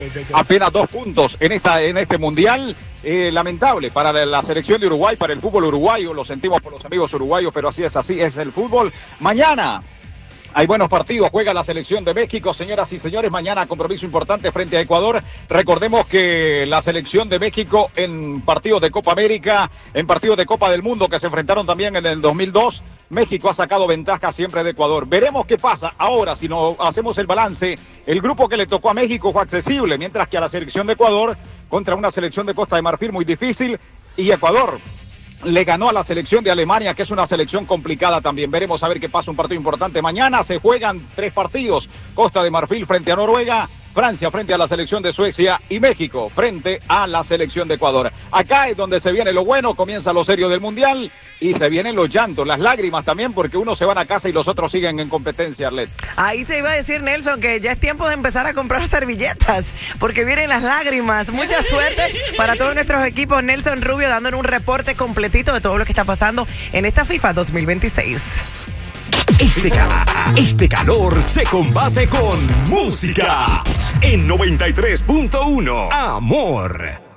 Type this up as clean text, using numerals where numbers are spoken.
Apenas 2 puntos en este mundial. Lamentable para la selección de Uruguay, para el fútbol uruguayo. Lo sentimos por los amigos uruguayos, pero así es el fútbol. Mañana hay buenos partidos, juega la selección de México, señoras y señores, mañana compromiso importante frente a Ecuador. Recordemos que la selección de México en partidos de Copa América, en partidos de Copa del Mundo que se enfrentaron también en el 2002, México ha sacado ventaja siempre de Ecuador. Veremos qué pasa ahora si no hacemos el balance. El grupo que le tocó a México fue accesible, mientras que a la selección de Ecuador, contra una selección de Costa de Marfil muy difícil, y Ecuador le ganó a la selección de Alemania, que es una selección complicada también. Veremos a ver qué pasa, un partido importante. Mañana se juegan 3 partidos. Costa de Marfil frente a Noruega, Francia frente a la selección de Suecia y México frente a la selección de Ecuador. Acá es donde se viene lo bueno, comienza lo serio del Mundial y se vienen los llantos, las lágrimas también, porque unos se van a casa y los otros siguen en competencia, Arlet. Ahí te iba a decir, Nelson, que ya es tiempo de empezar a comprar servilletas, porque vienen las lágrimas. Mucha suerte para todos nuestros equipos. Nelson Rubio dándonos un reporte completito de todo lo que está pasando en esta FIFA 2026. Este calor se combate con música en 93.1 Amor.